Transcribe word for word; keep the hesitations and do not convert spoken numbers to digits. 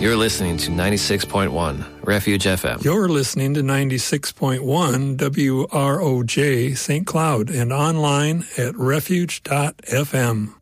You're listening to ninety-six point one Refuge F M. You're listening to ninety-six point one W R O J Saint Cloud and online at refuge dot f m.